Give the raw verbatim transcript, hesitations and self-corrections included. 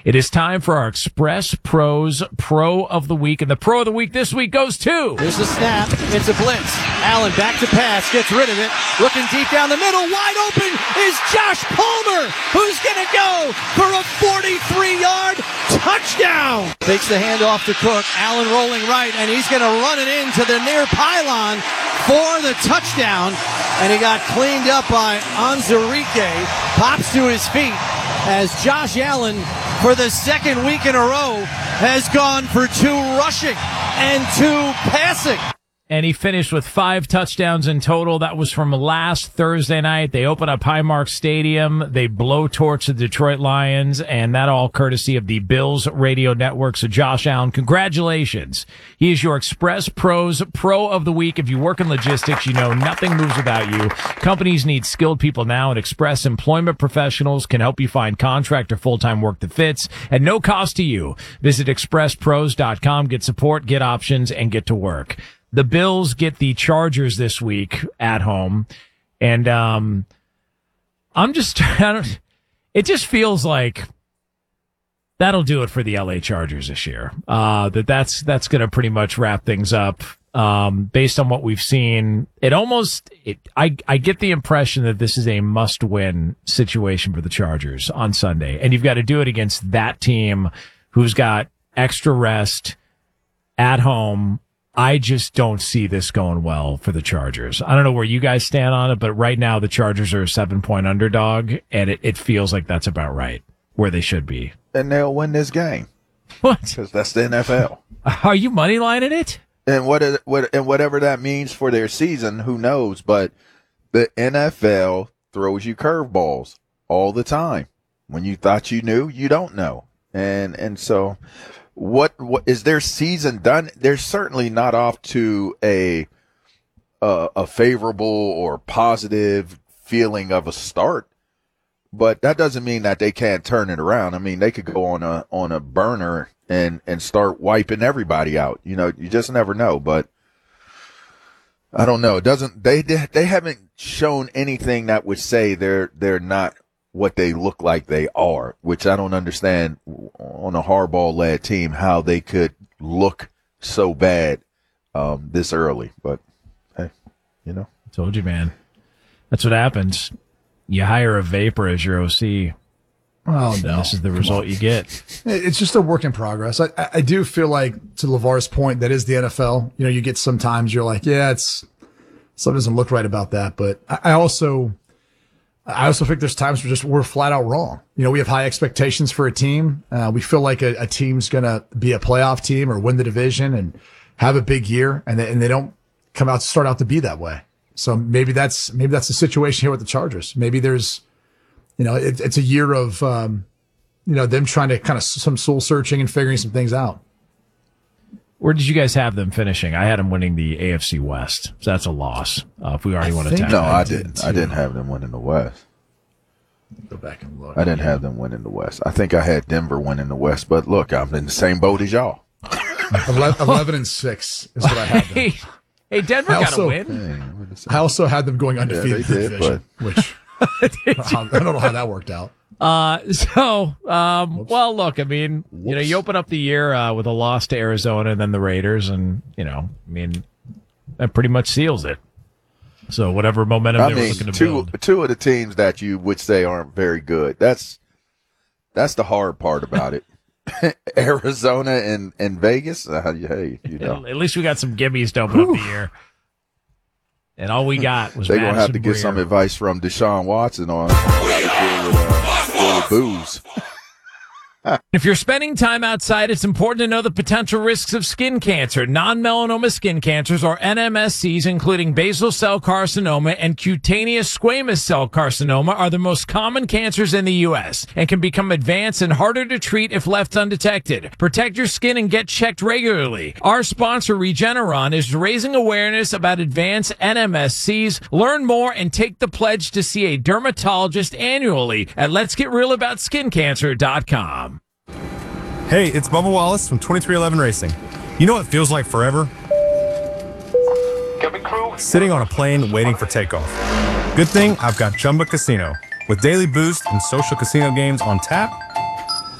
It is time for our Express Pros Pro of the Week, and the Pro of the Week this week goes to... There's the snap. It's a blitz. Allen back to pass, gets rid of it. Looking deep down the middle, wide open is Josh Palmer, who's going to go for a forty-three-yard touchdown. Takes the handoff to Cook. Allen rolling right, and he's going to run it into the near pylon for the touchdown. And he got cleaned up by Onzarike. Pops to his feet as Josh Allen, for the second week in a row, has gone for two rushing and two passing. And he finished with five touchdowns in total. That was from last Thursday night. They open up Highmark Stadium. They blow torch the Detroit Lions, and that all courtesy of the Bills Radio Network. So Josh Allen, congratulations. He is your Express Pros Pro of the Week. If you work in logistics, you know nothing moves without you. Companies need skilled people now, and Express Employment Professionals can help you find contract or full-time work that fits at no cost to you. Visit express pros dot com. Get support, get options, and get to work. The Bills get the Chargers this week at home, and um, I'm just, I don't, it just feels like that'll do it for the L A Chargers this year. Uh, that that's that's going to pretty much wrap things up. Um, based on what we've seen, it almost, it, I I get the impression that this is a must-win situation for the Chargers on Sunday, and you've got to do it against that team who's got extra rest at home. I just don't see this going well for the Chargers. I don't know where you guys stand on it, but right now the Chargers are a seven-point underdog, and it, it feels like that's about right, where they should be. And they'll win this game. What? Because that's the N F L. Are you moneylining it? And what, it, what and whatever that means for their season, who knows? But the N F L throws you curveballs all the time. When you thought you knew, you don't know. And and so... What, what is their season done? They're certainly not off to a, a a favorable or positive feeling of a start, but that doesn't mean that they can't turn it around. I mean, they could go on a on a burner and and start wiping everybody out. You know, you just never know. But I don't know. It doesn't they they haven't shown anything that would say they're they're not what they look like they are, which I don't understand on a Harbaugh-led team how they could look so bad um, this early. But, hey, you know. I told you, man. That's what happens. You hire a vapor as your O C. Oh, no. This is the result you get. It's just a work in progress. I, I do feel like, to LeVar's point, that is the N F L. You know, you get sometimes you're like, yeah, it's something doesn't look right about that. But I, I also... I also think there's times where just we're flat out wrong. You know, we have high expectations for a team. Uh, we feel like a, a team's going to be a playoff team or win the division and have a big year, and they, and they don't come out start out to be that way. So maybe that's maybe that's the situation here with the Chargers. Maybe there's, you know, it, it's a year of, um, you know, them trying to kind of some soul searching and figuring some things out. Where did you guys have them finishing? I had them winning the A F C West, so that's a loss. Uh, if we already I want to tap no, I did didn't. too. I didn't have them winning the West. Go back and look. I didn't have them winning the West. I think I had Denver winning the West, but look, I'm in the same boat as y'all. eleven and six is what I had them. Hey, hey Denver got to win. Hey, I also had them going undefeated yeah, in the did, division, which I don't know how that worked out. Uh, so, um, well, look, I mean, Whoops. you know, you open up the year, uh, with a loss to Arizona and then the Raiders, and, you know, I mean, that pretty much seals it. So whatever momentum I they mean, were looking to two, build. Two of the teams that you would say aren't very good. That's, that's the hard part about it. Arizona and, and Vegas. Uh, hey, you know. At least we got some gimmies to open Whew. up the year. And all we got was they're going to have to Breer. get some advice from Deshaun Watson on how to deal with, uh, booze. If you're spending time outside, it's important to know the potential risks of skin cancer. Non-melanoma skin cancers, or N M S Cs, including basal cell carcinoma and cutaneous squamous cell carcinoma, are the most common cancers in the U S and can become advanced and harder to treat if left undetected. Protect your skin and get checked regularly. Our sponsor, Regeneron, is raising awareness about advanced N M S Cs. Learn more and take the pledge to see a dermatologist annually at lets get real about skin cancer dot com. Hey, it's Bubba Wallace from twenty-three eleven Racing. You know what feels like forever? Sitting on a plane waiting for takeoff. Good thing I've got Chumba Casino. With daily boost and social casino games on tap,